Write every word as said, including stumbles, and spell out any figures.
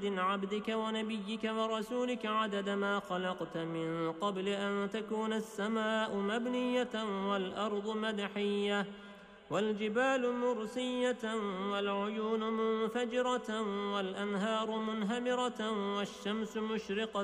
عبدك ونبيك ورسولك عدد ما خلقت من قبل أن تكون السماء مبنية والأرض مدحية والجبال مرسية والعيون منفجرة والأنهار منهمرة والشمس مشرقة